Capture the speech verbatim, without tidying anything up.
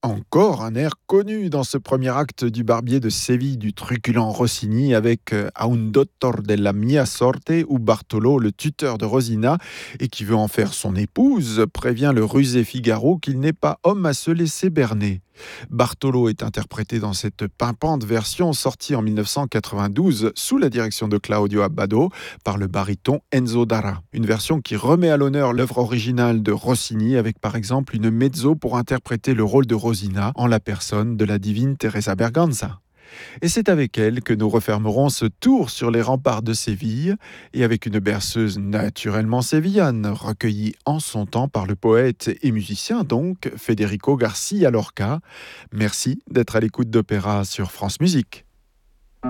Encore un air connu dans ce premier acte du Barbier de Séville du truculent Rossini avec euh, A un dottor della mia sorte où Bartolo, le tuteur de Rosina et qui veut en faire son épouse, prévient le rusé Figaro qu'il n'est pas homme à se laisser berner. Bartolo est interprété dans cette pimpante version sortie en dix-neuf cent quatre-vingt-douze sous la direction de Claudio Abbado par le baryton Enzo Dara. Une version qui remet à l'honneur l'œuvre originale de Rossini avec par exemple une mezzo pour interpréter le rôle de Rosina en la personne de la divine Teresa Berganza. Et c'est avec elle que nous refermerons ce tour sur les remparts de Séville et avec une berceuse naturellement sévillane, recueillie en son temps par le poète et musicien donc Federico Garcia Lorca. Merci d'être à l'écoute d'Opéra sur France Musique.